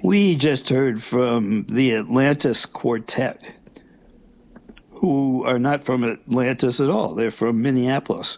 We just heard from the Atlantis Quartet, who are not from Atlantis at all. They're from Minneapolis.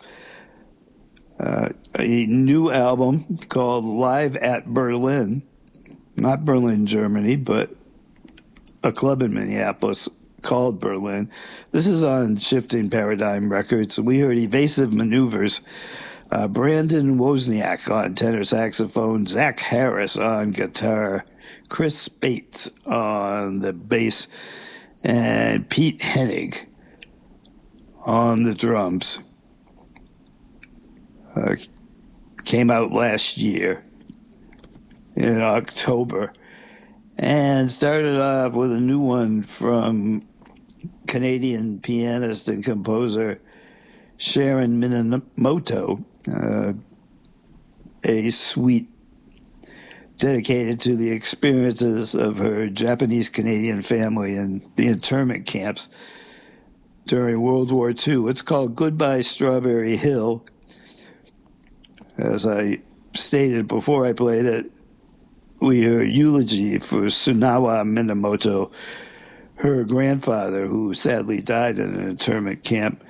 A new album called Live at Berlin, not Berlin, Germany, but a club in Minneapolis called Berlin. This is on Shifting Paradigm Records. We heard Evasive Maneuvers, Brandon Wozniak on tenor saxophone, Zach Harris on guitar, Chris Bates on the bass, and Pete Hennig on the drums. Came out last year in October, and started off with a new one from Canadian pianist and composer Sharon Minamoto, a suite dedicated to the experiences of her Japanese-Canadian family in the internment camps during World War II. It's called Goodbye Strawberry Hill. As I stated before I played it, we heard eulogy for Sunawa Minamoto, her grandfather, who sadly died in an internment camp.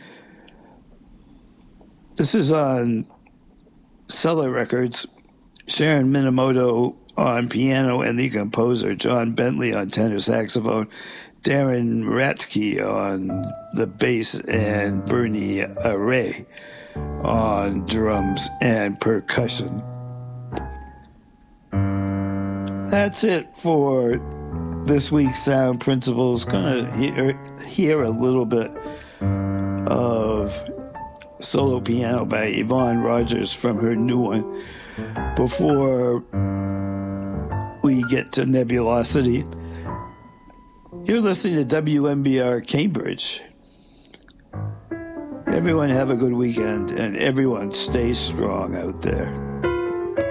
This is on Cellar Records. Sharon Minamoto on piano and the composer, John Bentley on tenor saxophone, Darren Ratzke on the bass, and Bernie Array on drums and percussion. That's it for this week's Sound Principles. Gonna hear a little bit of solo piano by Yvonne Rogers from her new one before we get to Nebulosity. You're listening to WMBR Cambridge. Everyone have a good weekend, and everyone stay strong out there.